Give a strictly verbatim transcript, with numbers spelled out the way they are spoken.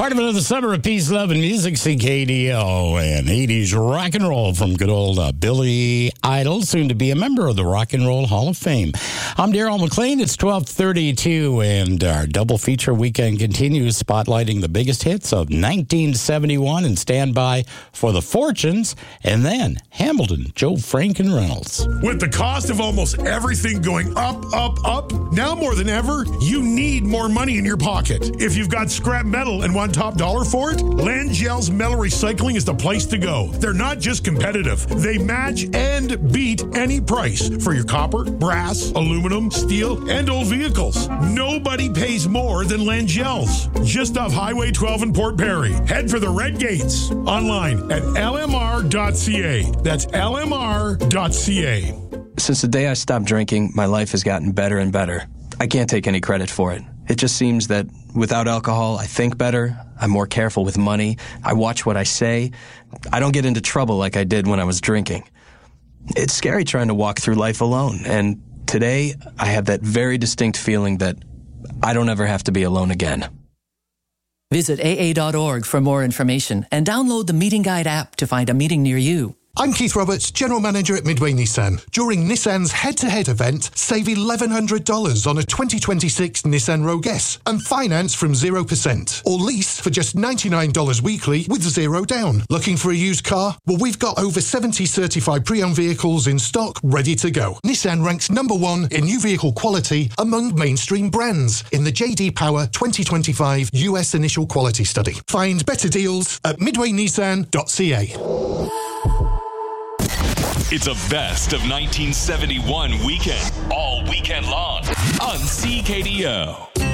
Part of another summer of peace, love, and music, C K D O, and eighties rock and roll from good old uh, Billy Idol, soon to be a member of the Rock and Roll Hall of Fame. I'm Daryl McLean. It's twelve thirty-two, and our double feature weekend continues, spotlighting the biggest hits of nineteen seventy-one, and stand by for the Fortunes, and then Hamilton, Joe Franken Reynolds. With the cost of almost everything going up, up, up, now more than ever, you need more money in your pocket. If you've got scrap metal and want top dollar for it, Langell's Metal Recycling is the place to go. They're not just competitive. They match and beat any price for your copper, brass, aluminum, steel, and old vehicles. Nobody pays more than Langell's. Just off Highway twelve in Port Perry. Head for the Red Gates. Online at L M R dot C A. That's L M R dot C A. Since the day I stopped drinking, my life has gotten better and better. I can't take any credit for it. It just seems that without alcohol, I think better, I'm more careful with money, I watch what I say, I don't get into trouble like I did when I was drinking. It's scary trying to walk through life alone, and today I have that very distinct feeling that I don't ever have to be alone again. Visit A A dot org for more information and download the Meeting Guide app to find a meeting near you. I'm Keith Roberts, General Manager at Midway Nissan. During Nissan's head-to-head event, save eleven hundred dollars on a twenty twenty-six Nissan Rogue S and finance from zero percent. Or lease for just ninety-nine dollars weekly with zero down. Looking for a used car? Well, we've got over seventy certified pre-owned vehicles in stock ready to go. Nissan ranks number one in new vehicle quality among mainstream brands in the J D Power twenty twenty-five U S Initial Quality Study. Find better deals at midway nissan dot C A. It's a best of nineteen seventy-one weekend, all weekend long on C K D O.